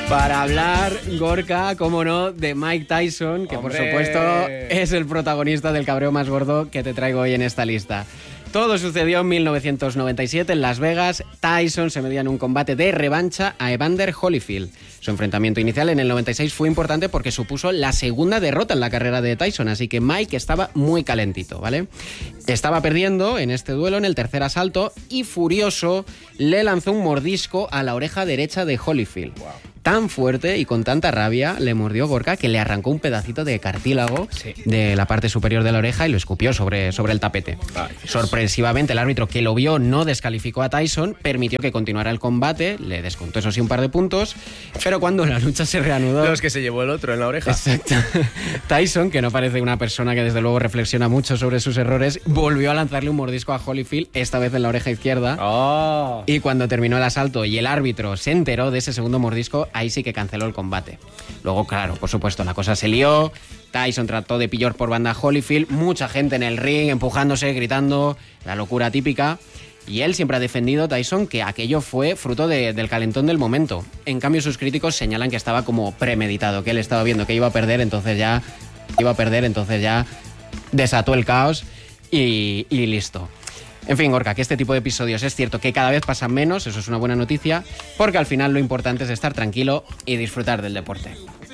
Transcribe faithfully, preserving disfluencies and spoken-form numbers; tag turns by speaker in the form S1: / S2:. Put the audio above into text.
S1: Para hablar, Gorka, cómo no, de Mike Tyson, que ¡hombre! Por supuesto es el protagonista del cabreo más gordo que te traigo hoy en esta lista. Todo sucedió en mil novecientos noventa y siete en Las Vegas. Tyson se medía en un combate de revancha a Evander Holyfield. Su enfrentamiento inicial en el noventa y seis fue importante porque supuso la segunda derrota en la carrera de Tyson, así que Mike estaba muy calentito, ¿vale? Estaba perdiendo en este duelo en el tercer asalto y furioso le lanzó un mordisco a la oreja derecha de Holyfield. Wow. Tan fuerte y con tanta rabia le mordió Gorka que le arrancó un pedacito de cartílago sí. de la parte superior de la oreja y lo escupió sobre, sobre el tapete. Ay, sorpresivamente el árbitro, que lo vio, no descalificó a Tyson, permitió que continuara el combate, le descontó eso sí un par de puntos, pero cuando la lucha se reanudó...
S2: Los que se llevó el otro en la oreja.
S1: Exacto. Tyson, que no parece una persona que desde luego reflexiona mucho sobre sus errores, volvió a lanzarle un mordisco a Holyfield, esta vez en la oreja izquierda.
S2: Oh.
S1: Y cuando terminó el asalto y el árbitro se enteró de ese segundo mordisco, ahí sí que canceló el combate. Luego, claro, por supuesto, la cosa se lió. Tyson trató de pillar por banda a Holyfield, mucha gente en el ring empujándose, gritando, la locura típica. Y él siempre ha defendido, Tyson, que aquello fue fruto de, del calentón del momento. En cambio, sus críticos señalan que estaba como premeditado, que él estaba viendo que iba a perder, entonces ya iba a perder, entonces ya desató el caos y, y listo. En fin, Gorka, que este tipo de episodios es cierto que cada vez pasan menos, eso es una buena noticia, porque al final lo importante es estar tranquilo y disfrutar del deporte.